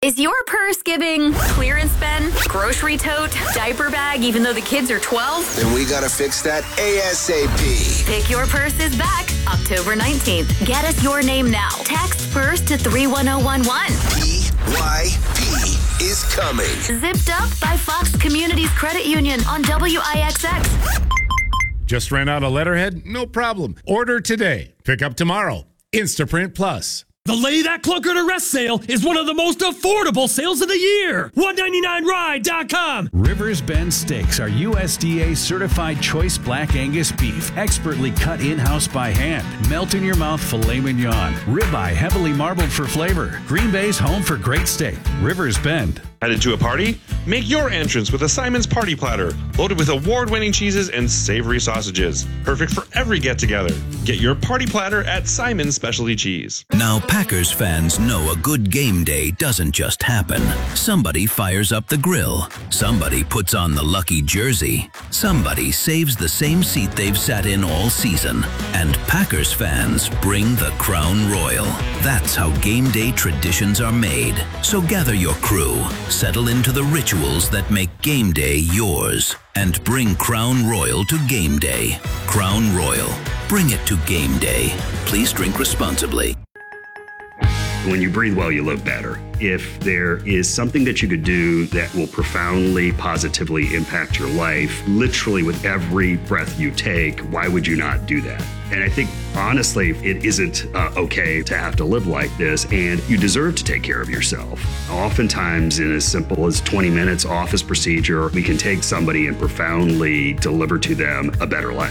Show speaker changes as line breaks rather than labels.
Is your purse giving clearance bin, grocery tote, diaper bag, even though the kids are 12?
Then we gotta fix that ASAP.
Pick Your Purse is back October 19th. Get us your name now. Text purse to 31011.
PYP is coming.
Zipped Up by Fox Communities Credit Union on WIXX.
Just ran out of letterhead? No problem. Order today. Pick up tomorrow. Instaprint Plus.
The Lay That Clunker to Rest sale is one of the most affordable sales of the year. $199ride.com.
Rivers Bend Steaks are USDA certified choice black Angus beef, expertly cut in-house by hand. Melt in your mouth filet mignon. Ribeye heavily marbled for flavor. Green Bay's home for great steak. Rivers Bend.
Headed to a party? Make your entrance with a Simon's Party Platter, loaded with award-winning cheeses and savory sausages. Perfect for every get-together. Get your party platter at Simon's Specialty Cheese.
Now Packers fans know a good game day doesn't just happen. Somebody fires up the grill. Somebody puts on the lucky jersey. Somebody saves the same seat they've sat in all season. And Packers fans bring the Crown Royal. That's how game day traditions are made. So gather your crew. Settle into the rituals that make game day yours and bring Crown Royal to game day. Crown Royal. Bring it to game day. Please drink responsibly.
When you breathe well, you live better. If there is something that you could do that will profoundly, positively impact your life, literally with every breath you take, why would you not do that? And I think, honestly, it isn't okay to have to live like this, and you deserve to take care of yourself. Oftentimes, in as simple as 20 minutes office procedure, we can take somebody and profoundly deliver to them a better life.